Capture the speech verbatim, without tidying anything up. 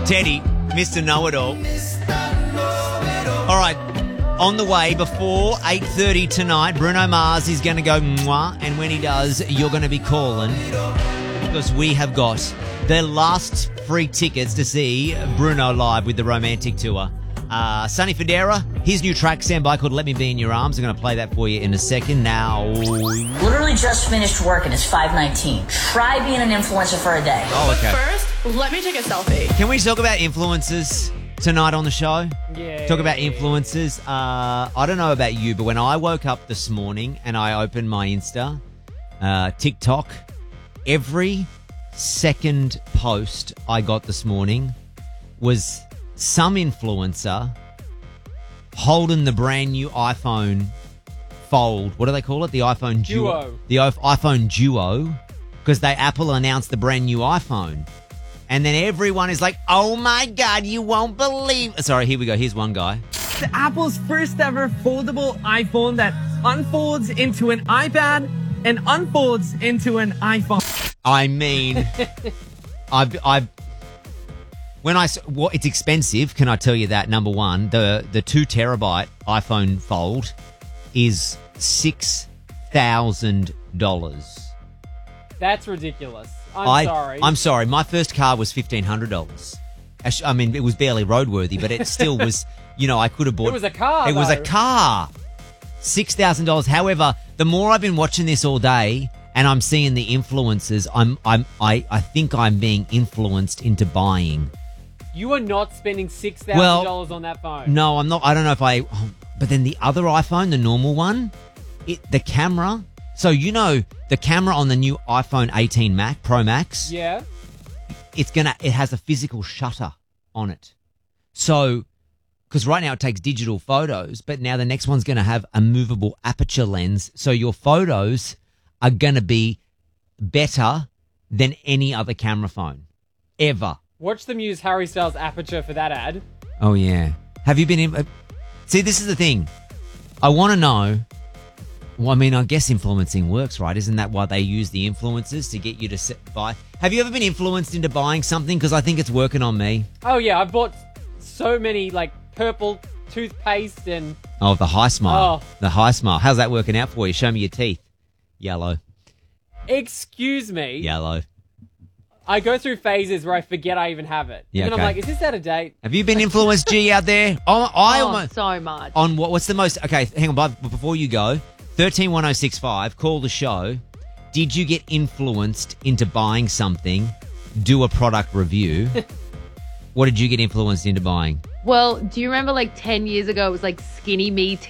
Teddy, Mister Know-It-All. All right, on the way before eight thirty tonight, Bruno Mars is going to go mwah, and when he does, you're going to be calling because we have got the last free tickets to see Bruno live with the Romantic Tour. Uh, Sonny Fodera, his new track, Stand By, called Let Me Be In Your Arms. I'm going to play that for you in a second. Now, literally just finished work and it's five nineteen. Try being an influencer for a day. Oh, okay. But first, let me take a selfie. Can we talk about influencers tonight on the show? Yeah. Talk about influencers. Uh, I don't know about you, but when I woke up this morning and I opened my Insta, uh, TikTok, every second post I got this morning was some influencer holding the brand new iPhone Fold. What do they call it? The iPhone Duo. Duo. The iPhone Duo, because they Apple announced the brand new iPhone. And then everyone is like, oh my God, you won't believe. Sorry, here we go. Here's one guy. The Apple's first ever foldable iPhone that unfolds into an iPad and unfolds into an iPhone. I mean, I've, I've, when I, well, it's expensive, can I tell you that? Number one, the, the two terabyte iPhone Fold is six thousand dollars. That's ridiculous. I'm I, sorry. I'm sorry. My first car was fifteen hundred dollars. I mean, it was barely roadworthy, but it still was, you know, I could have bought. It was a car, It was a though. car. six thousand dollars. However, the more I've been watching this all day and I'm seeing the influencers, I'm, I'm, I, I think I'm being influenced into buying. You are not spending six thousand dollars Well, on that phone. No, I'm not. I don't know if I. oh, But then the other iPhone, the normal one, it, the camera. So, you know, the camera on the new iPhone eighteen Mac, Pro Max, Yeah. it's gonna, it has a physical shutter on it. So, because right now it takes digital photos, but now the next one's going to have a movable aperture lens. So your photos are going to be better than any other camera phone ever. Watch them use Harry Styles' Aperture for that ad. Oh, yeah. Have you been in? Uh, see, this is the thing. I want to know. Well, I mean, I guess influencing works, right? Isn't that why they use the influencers to get you to sit, buy? Have you ever been influenced into buying something? Because I think it's working on me. Oh, yeah. I bought so many, like, purple toothpaste and... Oh, the high smile. Oh. The high smile. How's that working out for you? Show me your teeth. Yellow. Excuse me. Yellow. I go through phases where I forget I even have it. Yeah, and then okay. I'm like, is this out of date? Have you been influenced, G, out there? Oh, I Oh, almost... so much. On what? What's the most... Okay, hang on. But before you go, thirteen one oh six five, call the show. Did you get influenced into buying something? Do a product review. What did you get influenced into buying? Well, do you remember like ten years ago, it was like Skinny Me